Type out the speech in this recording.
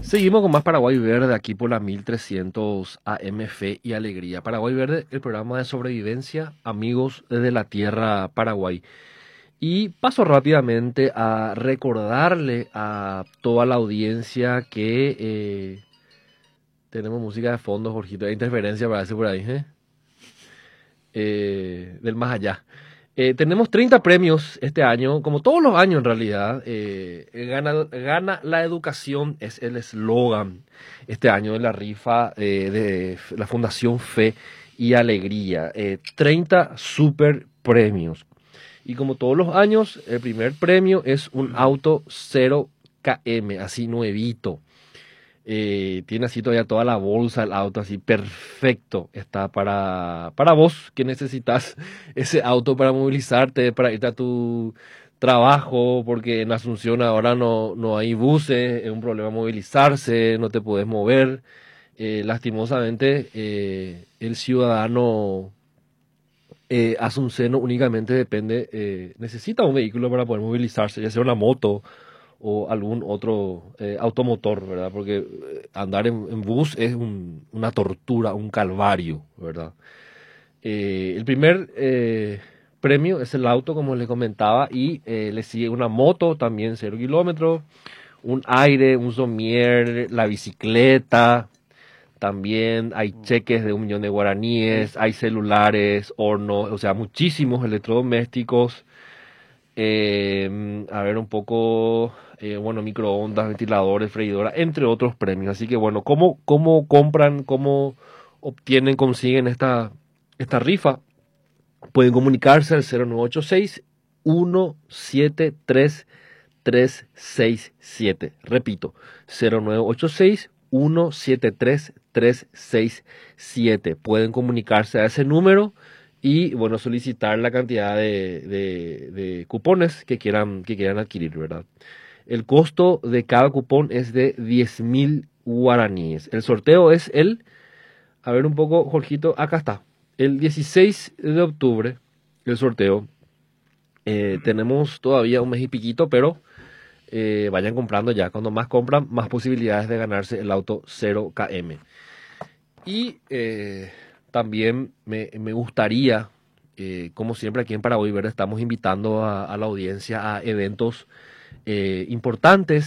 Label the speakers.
Speaker 1: Seguimos con más Paraguay Verde aquí por la 1300 AM Fe y Alegría. Paraguay Verde, el programa de sobrevivencia, amigos desde la tierra Paraguay. Y paso rápidamente a recordarle a toda la audiencia que tenemos música de fondo, Jorgito. Hay interferencia, parece por ahí, ¿eh? Del más allá. Tenemos 30 premios este año, como todos los años en realidad. Gana la educación es el eslogan este año de la rifa de la Fundación Fe y Alegría. 30 super premios. Y como todos los años, el primer premio es un auto 0 km, así nuevito. Tiene así todavía toda la bolsa, el auto así perfecto. Está para vos que necesitas ese auto para movilizarte, para irte a tu trabajo, porque en Asunción ahora no hay buses, es un problema movilizarse, no te puedes mover. Lastimosamente, el ciudadano asunceno únicamente depende, necesita un vehículo para poder movilizarse, ya sea una moto o algún otro automotor, ¿verdad? Porque andar en bus es una tortura, un calvario, ¿verdad? El primer premio es el auto, como les comentaba, y le sigue una moto, también 0 km, un aire, un somier, la bicicleta, también hay cheques de 1 millón de guaraníes, hay celulares, hornos, o sea, muchísimos electrodomésticos. A ver un poco, bueno, microondas, ventiladores, freidoras, entre otros premios. Así que bueno, ¿cómo compran, cómo obtienen, consiguen esta rifa? Pueden comunicarse al 0986 173 367. Repito, 0986 173 367. Pueden comunicarse a ese número y bueno, solicitar la cantidad de cupones que quieran adquirir, ¿verdad? El costo de cada cupón es de 10.000 guaraníes. El sorteo es a ver un poco, Jorgito, acá está. El 16 de octubre, el sorteo. Tenemos todavía un mes y piquito, pero vayan comprando ya. Cuando más compran, más posibilidades de ganarse el auto 0 km. Y también me gustaría, como siempre aquí en Paraguay Verde, estamos invitando a la audiencia a eventos importantes